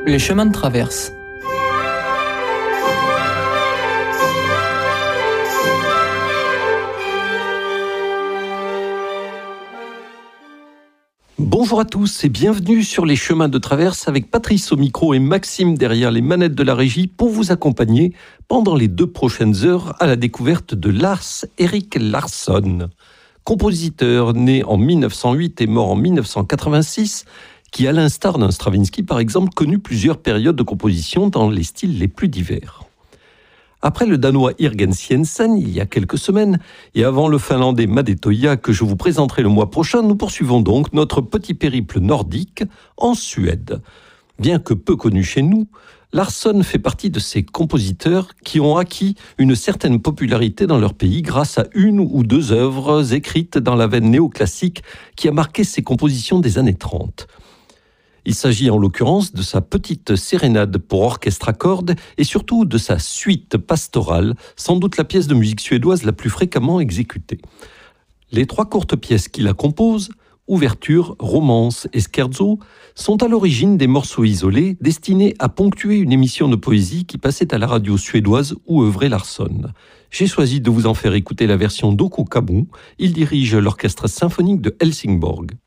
Les chemins de traverse. Bonjour à tous et bienvenue sur les chemins de traverse avec Patrice au micro et Maxime derrière les manettes de la régie pour vous accompagner pendant les 2 prochaines heures à la découverte de Lars-Erik Larsson, compositeur né en 1908 et mort en 1986, qui, à l'instar d'un Stravinsky par exemple, connut plusieurs périodes de composition dans les styles les plus divers. Après le Danois Jørgen Jensen, il y a quelques semaines, et avant le Finlandais Made Toija que je vous présenterai le mois prochain, nous poursuivons donc notre petit périple nordique en Suède. Bien que peu connu chez nous, Larsson fait partie de ces compositeurs qui ont acquis une certaine popularité dans leur pays grâce à 1 ou 2 œuvres écrites dans la veine néoclassique qui a marqué ses compositions des années 30. Il s'agit en l'occurrence de sa petite sérénade pour orchestre à cordes et surtout de sa suite pastorale, sans doute la pièce de musique suédoise la plus fréquemment exécutée. Les 3 courtes pièces qui la composent, ouverture, romance et scherzo, sont à l'origine des morceaux isolés destinés à ponctuer une émission de poésie qui passait à la radio suédoise où œuvrait Larsson. J'ai choisi de vous en faire écouter la version d'Oko Kabu. Il dirige l'orchestre symphonique de Helsingborg.